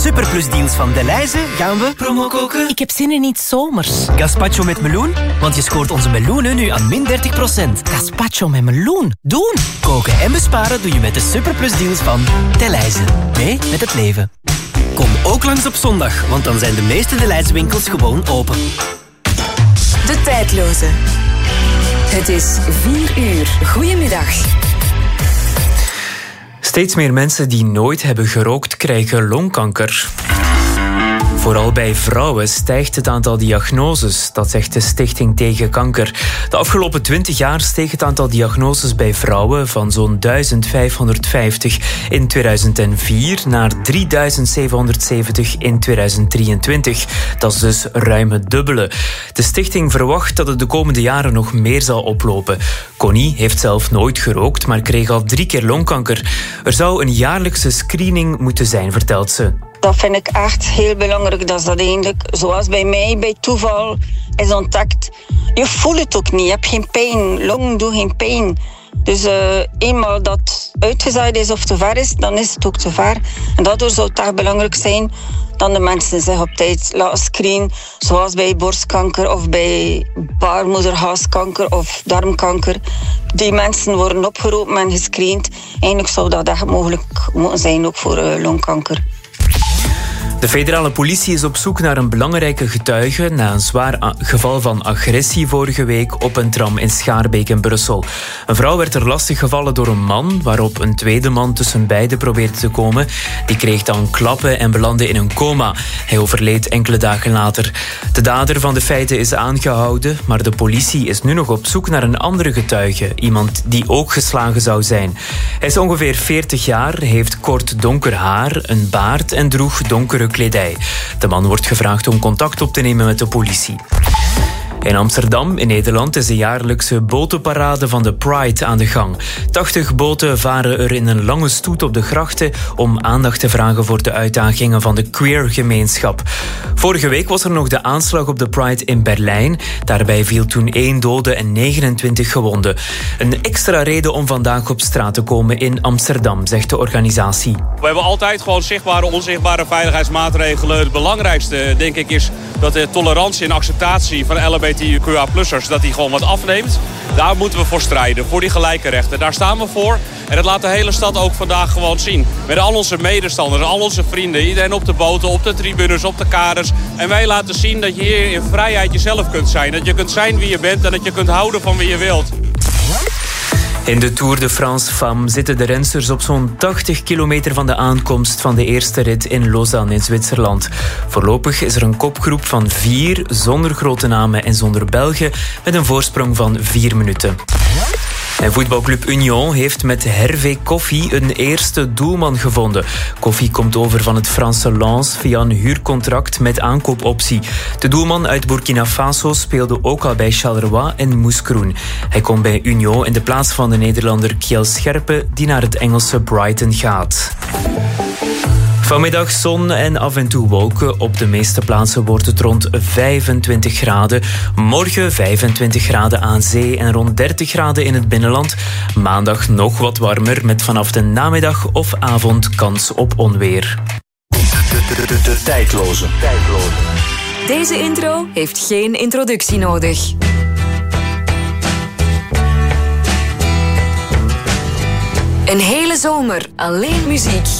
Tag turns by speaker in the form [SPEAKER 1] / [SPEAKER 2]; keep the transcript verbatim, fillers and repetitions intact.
[SPEAKER 1] superplusdeals van Delhaize gaan we promo koken.
[SPEAKER 2] Ik heb zin in iets zomers.
[SPEAKER 1] Gazpacho met meloen, want je scoort onze meloenen nu aan min dertig procent.
[SPEAKER 2] Gazpacho met meloen. Doen!
[SPEAKER 1] Koken en besparen doe je met de superplusdeals van Delhaize. Mee met het leven. Kom ook langs op zondag, want dan zijn de meeste Delhaize winkels gewoon open.
[SPEAKER 3] De tijdloze. Het is vier uur. Goedemiddag.
[SPEAKER 4] Steeds meer mensen die nooit hebben gerookt krijgen longkanker. Vooral bij vrouwen stijgt het aantal diagnoses, dat zegt de Stichting Tegen Kanker. De afgelopen twintig jaar steeg het aantal diagnoses bij vrouwen van zo'n duizend vijfhonderdvijftig in tweeduizend vier naar drieduizend zevenhonderdzeventig in tweeduizend drieëntwintig. Dat is dus ruim het dubbele. De stichting verwacht dat het de komende jaren nog meer zal oplopen. Connie heeft zelf nooit gerookt, maar kreeg al drie keer longkanker. Er zou een jaarlijkse screening moeten zijn, vertelt ze.
[SPEAKER 5] Dat vind ik echt heel belangrijk, dat is dat eigenlijk, zoals bij mij, bij toeval is ontdekt. Je voelt het ook niet, je hebt geen pijn, longen doen geen pijn. Dus uh, eenmaal dat uitgezaaid is of te ver is, dan is het ook te ver. En daardoor zou het echt belangrijk zijn dat de mensen zich op tijd laten screenen, zoals bij borstkanker of bij baarmoederhalskanker of darmkanker. Die mensen worden opgeroepen en gescreend. Eigenlijk zou dat echt mogelijk moeten zijn, ook voor uh, longkanker.
[SPEAKER 4] De federale politie is op zoek naar een belangrijke getuige na een zwaar a- geval van agressie vorige week op een tram in Schaarbeek in Brussel. Een vrouw werd er lastiggevallen door een man, waarop een tweede man tussen beiden probeerde te komen. Die kreeg dan klappen en belandde in een coma. Hij overleed enkele dagen later. De dader van de feiten is aangehouden, maar de politie is nu nog op zoek naar een andere getuige. Iemand die ook geslagen zou zijn. Hij is ongeveer veertig jaar, heeft kort donker haar, een baard en droeg donkere kledij. De man wordt gevraagd om contact op te nemen met de politie. In Amsterdam, in Nederland, is de jaarlijkse botenparade van de Pride aan de gang. tachtig boten varen er in een lange stoet op de grachten om aandacht te vragen voor de uitdagingen van de queer-gemeenschap. Vorige week was er nog de aanslag op de Pride in Berlijn. Daarbij viel toen één dode en negenentwintig gewonden. Een extra reden om vandaag op straat te komen in Amsterdam, zegt de organisatie.
[SPEAKER 6] We hebben altijd gewoon zichtbare, onzichtbare veiligheidsmaatregelen. Het belangrijkste, denk ik, is dat de tolerantie en acceptatie van L H B T Q A-plussers, dat die gewoon wat afneemt. Daar moeten we voor strijden, voor die gelijke rechten. Daar staan we voor. En dat laat de hele stad ook vandaag gewoon zien. Met al onze medestanders, al onze vrienden. Iedereen op de boten, op de tribunes, op de kaders. En wij laten zien dat je hier in vrijheid jezelf kunt zijn. Dat je kunt zijn wie je bent en dat je kunt houden van wie je wilt.
[SPEAKER 4] In de Tour de France Femmes zitten de rensters op zo'n tachtig kilometer van de aankomst van de eerste rit in Lausanne in Zwitserland. Voorlopig is er een kopgroep van vier, zonder grote namen en zonder Belgen, met een voorsprong van vier minuten. En voetbalclub Union heeft met Hervé Koffie een eerste doelman gevonden. Koffie komt over van het Franse Lens via een huurcontract met aankoopoptie. De doelman uit Burkina Faso speelde ook al bij Charleroi en Mouscron. Hij komt bij Union in de plaats van de Nederlander Kjell Scherpe, die naar het Engelse Brighton gaat. Vanmiddag zon en af en toe wolken. Op de meeste plaatsen wordt het rond vijfentwintig graden. Morgen vijfentwintig graden aan zee en rond dertig graden in het binnenland. Maandag nog wat warmer met vanaf de namiddag of avond kans op onweer.
[SPEAKER 7] De, de, de, de tijdloze. tijdloze.
[SPEAKER 3] Deze intro heeft geen introductie nodig. Een hele zomer alleen muziek.